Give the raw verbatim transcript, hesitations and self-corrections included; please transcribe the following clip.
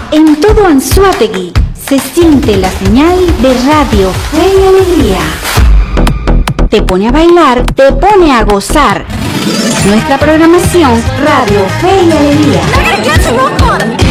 En todo Anzoátegui se siente la señal de Radio Fe y Alegría. Te pone a bailar, te pone a gozar. Nuestra programación Radio Fe y Alegría.